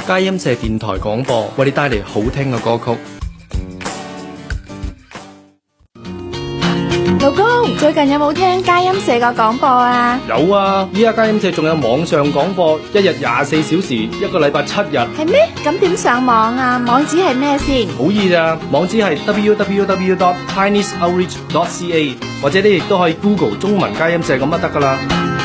佳音社電台廣播為你帶嚟好聽嘅歌曲。 老公，最近有冇聽佳音社個廣播啊？ 有啊，依家佳音社仲有網上廣播，一日24小時，一個禮拜7日。 係咩？咁點上網啊？網址係咩先？ 好易咋，網址係 www.tinysoutreach.ca， 或者你亦都可以 Google 中文佳音社咁就得噶啦。